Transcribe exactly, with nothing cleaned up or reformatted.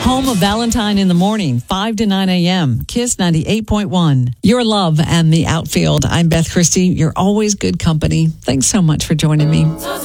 Home of Valentine in the morning, five to nine a.m. Kiss ninety-eight point one. Your love and the outfield. I'm Beth Christie. You're always good company. Thanks so much for joining me.